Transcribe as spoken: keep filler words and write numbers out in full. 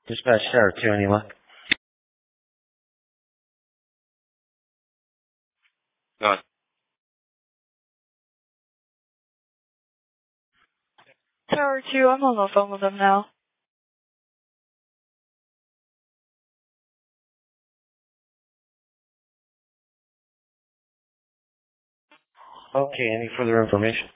Dispatch Tower two, any luck? None. Tower two, I'm on the phone with them now. Okay, any further information?